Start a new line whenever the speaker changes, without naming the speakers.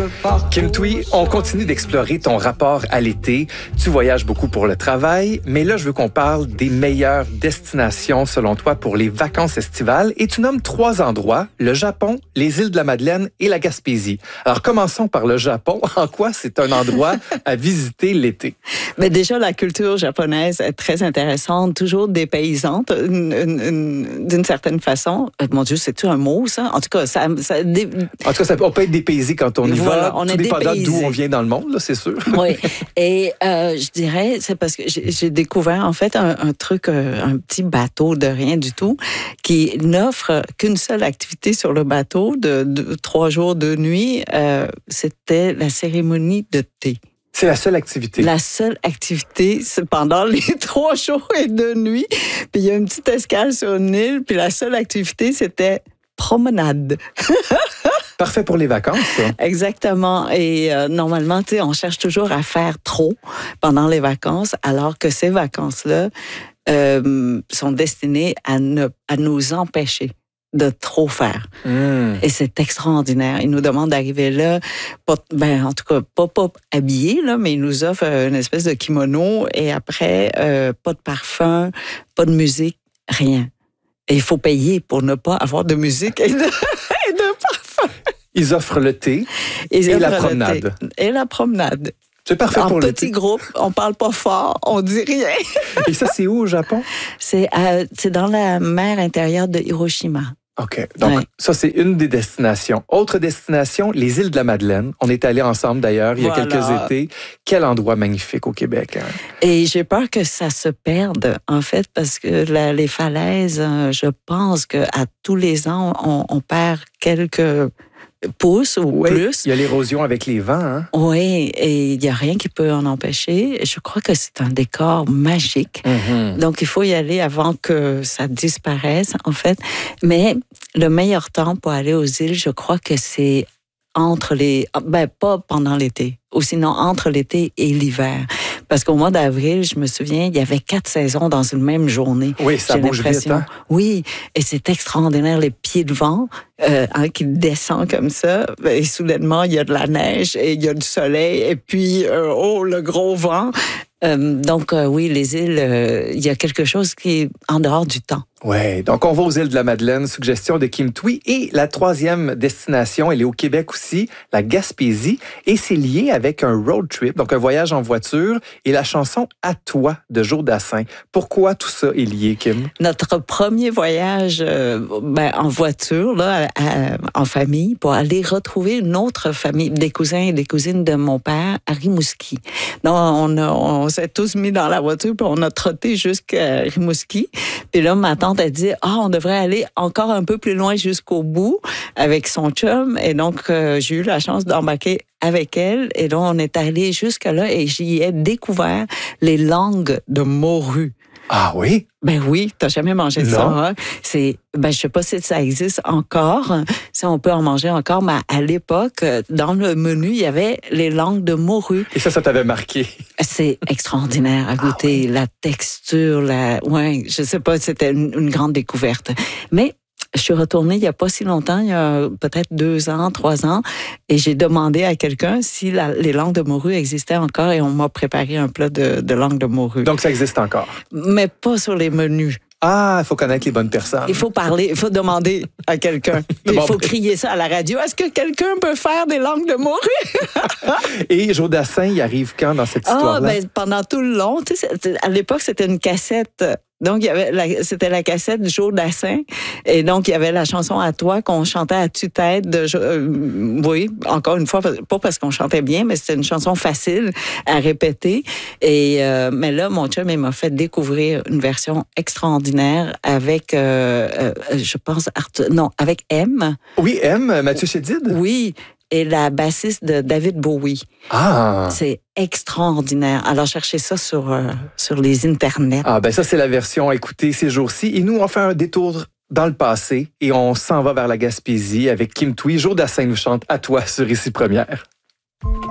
Kim Thuy, on continue d'explorer ton rapport à l'été. Tu voyages beaucoup pour le travail, mais là, je veux qu'on parle des meilleures destinations, selon toi, pour les vacances estivales. Et tu nommes 3 endroits, le Japon, les îles de la Madeleine et la Gaspésie. Alors, commençons par le Japon. En quoi c'est un endroit à visiter l'été?
Mais déjà, la culture japonaise est très intéressante, toujours dépaysante, d'une certaine façon. Mon Dieu, c'est-tu un mot, ça? En tout cas, ça
on peut être dépaysé quand on y va,
on
tout
est
dépendant
dépaysé.
d'où on vient dans le monde, là, c'est sûr.
Oui, et je dirais, c'est parce que j'ai découvert en fait un truc, un petit bateau de rien du tout, qui n'offre qu'une seule activité sur le bateau de 3 jours, 2 nuits. C'était la cérémonie de thé.
C'est la seule activité.
La seule activité, c'est pendant les 3 jours et 2 nuits. Puis il y a une petite escale sur une île, puis la seule activité, c'était promenade.
Parfait pour les vacances, ça.
Exactement. Et normalement, tu sais, on cherche toujours à faire trop pendant les vacances, alors que ces vacances-là sont destinées à nous empêcher de trop faire. Et c'est extraordinaire. Ils nous demandent d'arriver là, en tout cas, pas habillés, là, mais ils nous offrent une espèce de kimono et après, pas de parfum, pas de musique, rien. Et il faut payer pour ne pas avoir de musique et de parfum.
Ils offrent le thé et la promenade.
Et la promenade.
C'est parfait pour l'été.
En petit groupe, on parle pas fort, on dit rien.
Et ça, c'est où au Japon?
C'est dans la mer intérieure de Hiroshima.
OK. Donc, ça, c'est une des destinations. Autre destination, les îles de la Madeleine. On est allés ensemble, d'ailleurs, il y a quelques étés. Quel endroit magnifique au Québec. Hein?
Et j'ai peur que ça se perde, en fait, parce que les falaises, je pense qu'à tous les ans, on perd quelques pouces ou plus.
Il y a l'érosion avec les vents. Hein?
Oui, et il n'y a rien qui peut en empêcher. Je crois que c'est un décor magique. Donc, il faut y aller avant que ça disparaisse, en fait. Mais le meilleur temps pour aller aux îles, je crois que c'est entre pas pendant l'été, ou sinon entre l'été et l'hiver. Parce qu'au mois d'avril, je me souviens, il y avait 4 saisons dans une même journée.
Oui, ça bouge vite, hein?
Oui, et c'est extraordinaire, les pieds de vent qui descend comme ça. Et soudainement, il y a de la neige et il y a du soleil. Et puis, le gros vent. Donc, oui, les îles, il y a quelque chose qui est en dehors du temps.
Oui, donc on va aux îles de la Madeleine, suggestion de Kim Thuy. Et la 3e destination, elle est au Québec aussi, la Gaspésie. Et c'est lié avec un road trip, donc un voyage en voiture, et la chanson « À toi » de Joe Dassin. Pourquoi tout ça est lié, Kim?
Notre premier voyage en voiture, là, en famille, pour aller retrouver une autre famille, des cousins et des cousines de mon père à Rimouski. Donc, on s'est tous mis dans la voiture, puis on a trotté jusqu'à Rimouski. Puis là, ma tante a dit, on devrait aller encore un peu plus loin jusqu'au bout avec son chum. Et donc, j'ai eu la chance d'embarquer avec elle. Et donc, on est allé jusque-là et j'y ai découvert les langues de morue.
Ah oui?
Ben oui, t'as jamais mangé de ça. Hein? Je sais pas si ça existe encore, si on peut en manger encore, mais à l'époque, dans le menu, il y avait les langues de morue.
Et ça t'avait marqué? C'est
extraordinaire à goûter, la texture, je sais pas, c'était une grande découverte. Mais je suis retournée il n'y a pas si longtemps, il y a peut-être 2 ans, 3 ans, et j'ai demandé à quelqu'un si les langues de morue existaient encore et on m'a préparé un plat de langue de morue.
Donc ça existe encore? Mais
pas sur les menus.
Ah, il faut connaître les bonnes personnes.
Il faut parler, il faut demander à quelqu'un. Il faut crier ça à la radio. Est-ce que quelqu'un peut faire des langues de morue?
Et Joe Dassin, il arrive quand dans cette histoire-là?
Pendant tout le long. Tu sais, à l'époque, c'était une cassette. Donc, c'était la cassette du Joe Dassin. Et donc, il y avait la chanson « À toi » qu'on chantait à tue-tête. Oui, encore une fois, pas parce qu'on chantait bien, mais c'était une chanson facile à répéter. Et mais là, mon chum, il m'a fait découvrir une version extraordinaire avec, je pense, avec M.
Oui, M, Mathieu Chédid.
Oui. Et la bassiste de David Bowie.
Ah!
C'est extraordinaire. Alors, cherchez ça sur les internets.
Ah, ça, c'est la version à écouter ces jours-ci. Et nous, on fait un détour dans le passé et on s'en va vers la Gaspésie avec Kim Thuy. Joe Dassin nous chante « À toi » sur Ici Première.